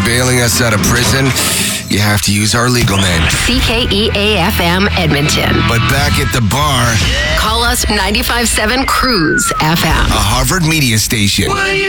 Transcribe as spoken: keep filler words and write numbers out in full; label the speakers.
Speaker 1: bailing us out of prison, you have to use our legal name.
Speaker 2: C K E A F M Edmonton.
Speaker 1: But back at the bar,
Speaker 2: call us ninety-five point seven Cruise F M.
Speaker 1: a Harvard media station.